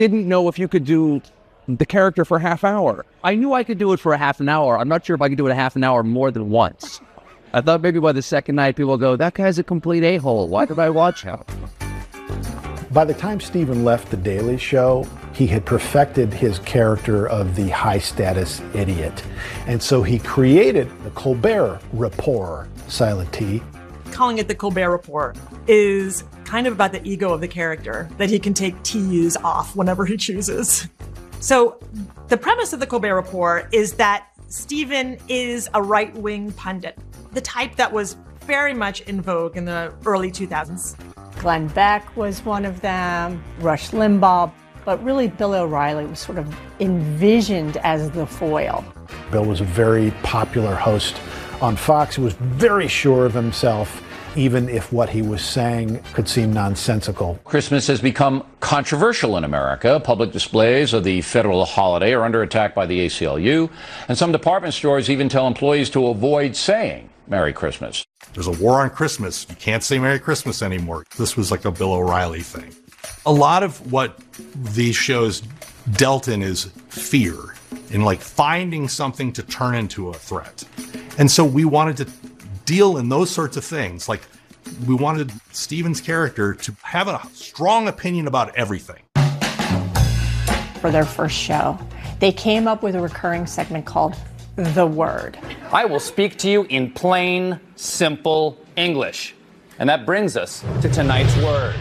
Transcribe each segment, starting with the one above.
didn't know if you could do the character for a half hour. I knew I could do it for a half an hour. I'm not sure if I could do it a half an hour more than once. I thought maybe by the second night people go, that guy's a complete a-hole. Why did I watch him? By the time Stephen left The Daily Show, he had perfected his character of the high-status idiot. And so he created the Colbert Report, Silent T. Calling it the Colbert Report is kind of about the ego of the character, that he can take T's off whenever he chooses. So the premise of the Colbert Report is that Stephen is a right-wing pundit, the type that was very much in vogue in the early 2000s. Glenn Beck was one of them, Rush Limbaugh, but really Bill O'Reilly was sort of envisioned as the foil. Bill was a very popular host on Fox. He was very sure of himself, even if what he was saying could seem nonsensical. Christmas has become controversial in America. Public displays of the federal holiday are under attack by the ACLU, and some department stores even tell employees to avoid saying Merry Christmas. There's a war on Christmas. You can't say Merry Christmas anymore. This was like a Bill O'Reilly thing. A lot of what these shows dealt in is fear, in like finding something to turn into a threat. And so we wanted to deal in those sorts of things. Like, we wanted Stephen's character to have a strong opinion about everything. For their first show, they came up with a recurring segment called The Word. I will speak to you in plain, simple English. And that brings us to tonight's word.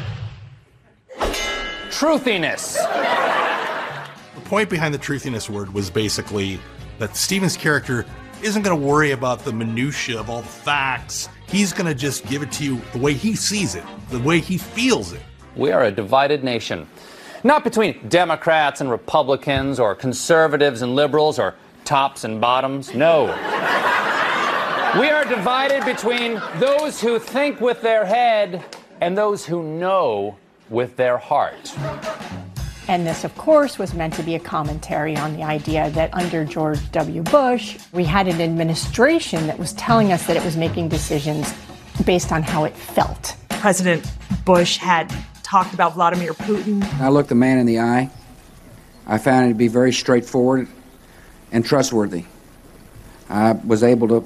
Truthiness. The point behind the truthiness word was basically that Stephen's character isn't going to worry about the minutia of all the facts. He's going to just give it to you the way he sees it, the way he feels it. We are a divided nation. Not between Democrats and Republicans, or conservatives and liberals, or tops and bottoms. No. We are divided between those who think with their head and those who know with their heart. And this, of course, was meant to be a commentary on the idea that under George W. Bush, we had an administration that was telling us that it was making decisions based on how it felt. President Bush had talked about Vladimir Putin. I looked the man in the eye. I found him to be very straightforward and trustworthy. I was able to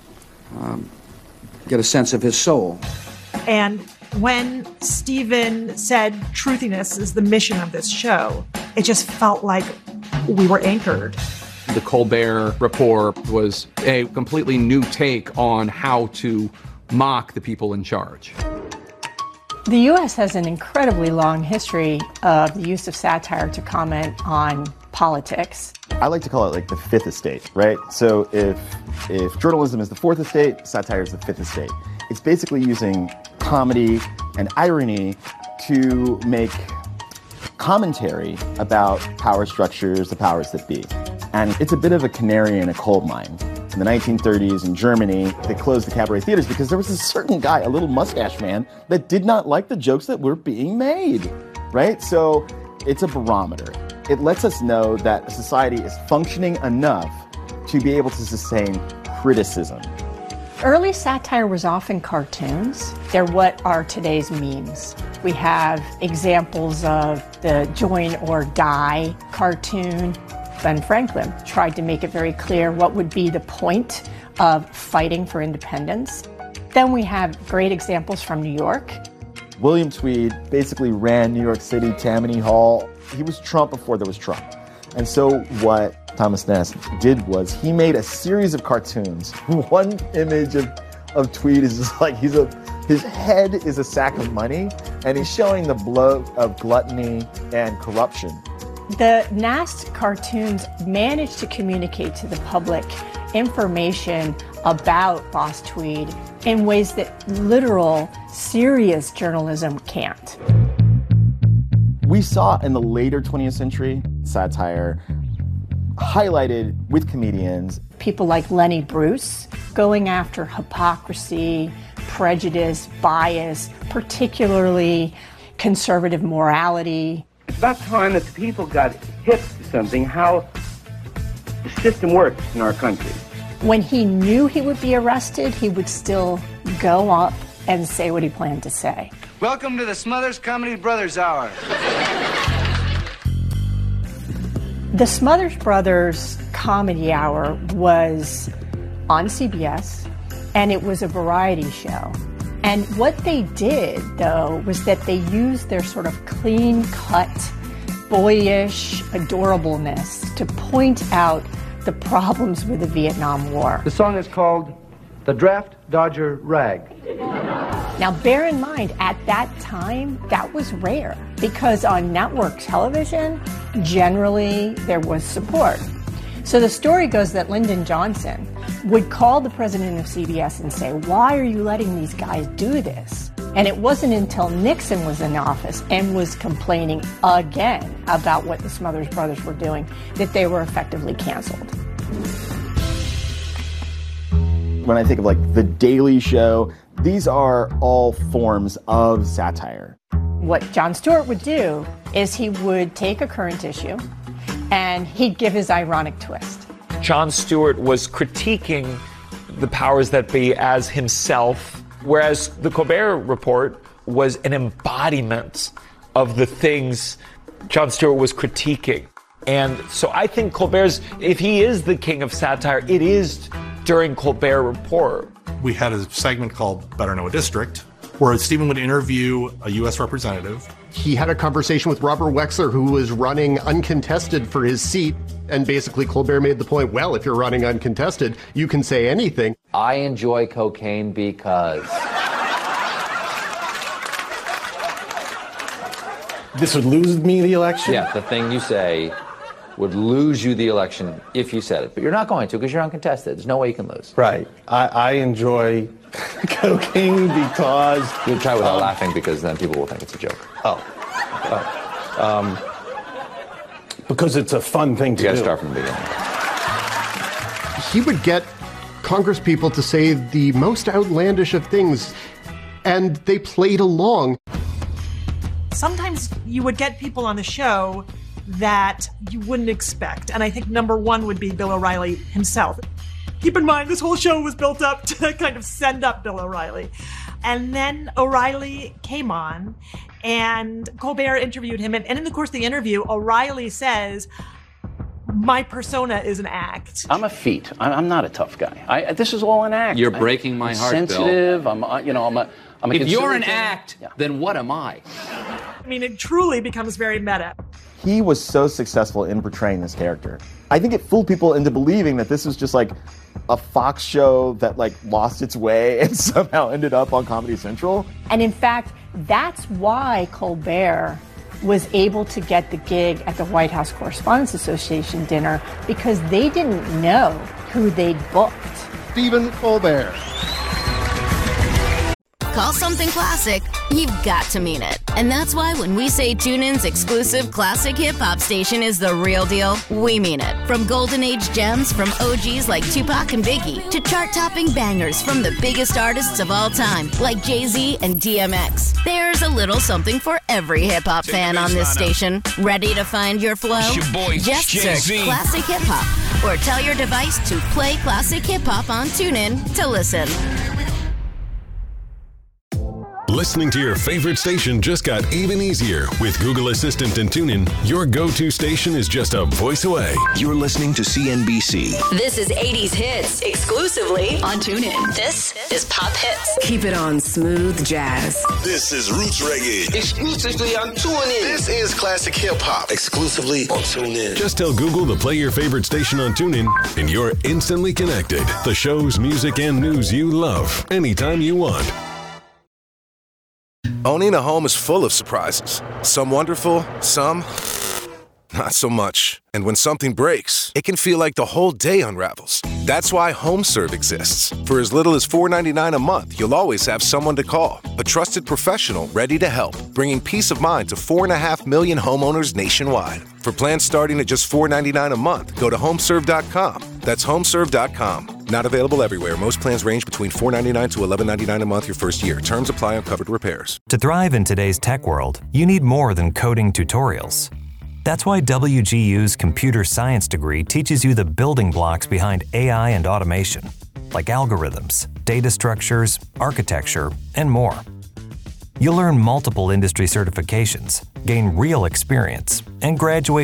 get a sense of his soul. And when Stephen said truthiness is the mission of this show, it just felt like we were anchored. The Colbert Report was a completely new take on how to mock the people in charge. The U.S. has an incredibly long history of the use of satire to comment on politics. I like to call it like the fifth estate, right? So if journalism is the fourth estate, satire is the fifth estate. It's basically using comedy and irony to make commentary about power structures, the powers that be. And it's a bit of a canary in a coal mine. In the 1930s in Germany, they closed the cabaret theaters because there was a certain guy, a little mustache man, that did not like the jokes that were being made, right? So it's a barometer. It lets us know that a society is functioning enough to be able to sustain criticism. Early satire was often cartoons. They're what are today's memes. We have examples of the Join or Die cartoon. Ben Franklin tried to make it very clear what would be the point of fighting for independence. Then we have great examples from New York. William Tweed basically ran New York City, Tammany Hall. He was Trump before there was Trump. And so what Thomas Nast did was he made a series of cartoons. One image of Tweed is just like his head is a sack of money, and he's showing the blow of gluttony and corruption. The Nast cartoons managed to communicate to the public information about Boss Tweed in ways that literal, serious journalism can't. We saw in the later 20th century satire highlighted with comedians. People like Lenny Bruce going after hypocrisy, prejudice, bias, particularly conservative morality. It's about time that the people got hip to something, how the system works in our country. When he knew he would be arrested, he would still go up and say what he planned to say. Welcome to the Smothers Comedy Brothers Hour. The Smothers Brothers Comedy Hour was on CBS, and it was a variety show. And what they did, though, was that they used their sort of clean-cut, boyish adorableness to point out the problems with the Vietnam War. The song is called The Draft Dodger Rag. Now, bear in mind, at that time, that was rare because on network television, generally there was support. So the story goes that Lyndon Johnson would call the president of CBS and say, "Why are you letting these guys do this?" And it wasn't until Nixon was in office and was complaining again about what the Smothers Brothers were doing that they were effectively canceled. When I think of like The Daily Show, these are all forms of satire. What Jon Stewart would do is he would take a current issue and he'd give his ironic twist. Jon Stewart was critiquing the powers that be as himself, whereas the Colbert Report was an embodiment of the things Jon Stewart was critiquing. And so I think Colbert's, if he is the king of satire, it is during Colbert Report. We had a segment called Better Know a District, where Stephen would interview a U.S. representative. He had a conversation with Robert Wexler, who was running uncontested for his seat. And basically, Colbert made the point, well, if you're running uncontested, you can say anything. I enjoy cocaine because... This would lose me the election? Yeah, the thing you say would lose you the election if you said it. But you're not going to because you're uncontested. There's no way you can lose. Right. I enjoy cocaine because... You'll try without laughing because then people will think it's a joke. Because it's a fun thing to do. You gotta start from the beginning. He would get Congress people to say the most outlandish of things, and they played along. Sometimes you would get people on the show that you wouldn't expect. And I think number one would be Bill O'Reilly himself. Keep in mind, this whole show was built up to kind of send up Bill O'Reilly. And then O'Reilly came on and Colbert interviewed him. And in the course of the interview, O'Reilly says, my persona is an act. I'm a feat. I'm not a tough guy. This is all an act. You're breaking my heart, sensitive. Bill. I'm a if you're an act, then what am I? I mean, it truly becomes very meta. He was so successful in portraying this character. I think it fooled people into believing that this was just like a Fox show that like lost its way and somehow ended up on Comedy Central. And in fact, that's why Colbert was able to get the gig at the White House Correspondents Association dinner because they didn't know who they'd booked. Stephen Colbert. Call something classic, you've got to mean it. And that's why when we say TuneIn's exclusive classic hip-hop station is the real deal, we mean it. From golden age gems from OGs like Tupac and Biggie to chart-topping bangers from the biggest artists of all time like Jay-Z and DMX. There's a little something for every hip-hop fan on this station. Ready to find your flow? It's your boy, just Jay-Z. search Classic Hip-Hop or tell your device to play Classic Hip-Hop on TuneIn to listen. Listening to your favorite station just got even easier. With Google Assistant and TuneIn, your go-to station is just a voice away. You're listening to CNBC. This is 80s Hits, exclusively on TuneIn. This is Pop Hits. Keep it on Smooth Jazz. This is Roots Reggae, exclusively on TuneIn. This is Classic Hip Hop, exclusively on TuneIn. Just tell Google to play your favorite station on TuneIn, and you're instantly connected. The shows, music, and news you love, anytime you want. Owning a home is full of surprises. Some wonderful, some not so much. And when something breaks, it can feel like the whole day unravels. That's why HomeServe exists. For as little as $4.99 a month, you'll always have someone to call. A trusted professional ready to help, bringing peace of mind to 4.5 million homeowners nationwide. For plans starting at just $4.99 a month, go to homeserve.com. That's homeserve.com. Not available everywhere. Most plans range between $4.99 to $11.99 a month your first year. Terms apply on covered repairs. To thrive in today's tech world, you need more than coding tutorials. That's why WGU's computer science degree teaches you the building blocks behind AI and automation, like algorithms, data structures, architecture, and more. You'll earn multiple industry certifications, gain real experience, and graduate